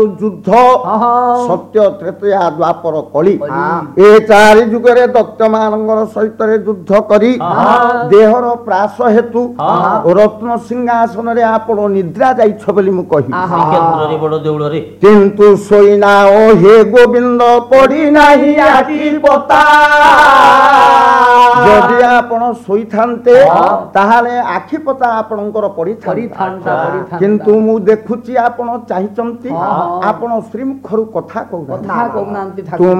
ଯୁଦ୍ଧ ସତ୍ୟ ତ୍ରେତୟା ଦ୍ୱାପର କଳି ଏ ଚାରି ଯୁଗରେ ଦୈତ୍ୟମାନଙ୍କର ସହିତରେ ଯୁଦ୍ଧ କରି ଦେହର ପ୍ରାସ ହେତୁ ରତ୍ନ ସିଂହାସନରେ ଆପଣ ନିଦ୍ରା ଯାଇଛ ବୋଲି ମୁଁ କହିବି କିନ୍ତୁ ଶୋଇନା ଓ ହେ ଗୋବିନ୍ଦ ପଡ଼ି ନାହିଁ ଆଖି ପତା ଯଦି ଆପଣ ଶୋଇଥାନ୍ତେ ତାହେଲେ ଆଖି ପତା ଆପଣଙ୍କର ପଡ଼ିଥାନ୍ତା କିନ୍ତୁ ମୁଁ ଦେଖୁଛି ଆପଣ ଚାହିଁଛନ୍ତି ଆପଣ ଶ୍ରୀମୁଖରୁ କଥା କହୁନାହାନ୍ତି